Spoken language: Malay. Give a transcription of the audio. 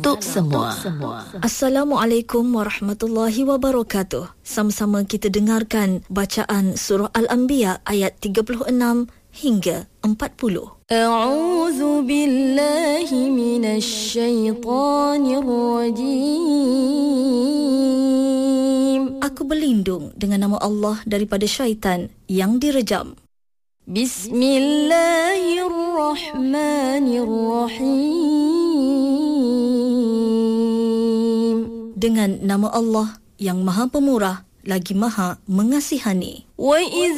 untuk semua. Assalamualaikum warahmatullahi wabarakatuh. Sama-sama kita dengarkan bacaan surah Al-Anbiya ayat 36 hingga 40. A'udzu billahi minasy syaithanir rajim. Aku berlindung dengan nama Allah daripada syaitan yang direjam. Bismillahirrahmanirrahim. Dengan nama Allah yang Maha Pemurah lagi Maha Mengasihani. Wa